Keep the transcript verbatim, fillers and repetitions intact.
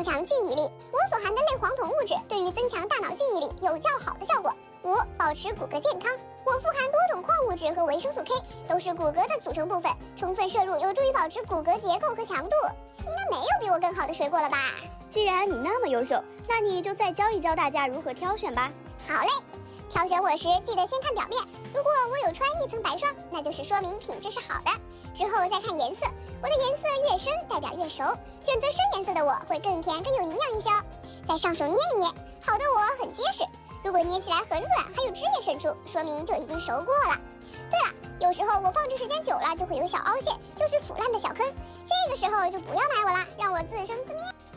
增强记忆力。铀所含的类黄酮物质对于增强大脑记忆力有较好的效果。五、保持骨骼健康。铀富含多种矿物质和维生素 K， 都是骨骼的组成部分，充分摄入有助于保持骨骼结构和强度。应该没有比我更好的水果了吧？ 既然你那么优秀，那你就再教一教大家如何挑选吧。 好嘞，挑选我时记得先看表面，如果我有穿一层白霜，那就是说明品质是好的。之后再看颜色，我的颜色越深代表越熟，选择深颜色的我会更甜更有营养一些哦。再上手捏一捏，好的我很结实。如果捏起来很软，还有汁液渗出，说明就已经熟过了。对了，有时候我放置时间久了就会有小凹陷，就是腐烂的小坑，这个时候就不要买我啦，让我自生自灭。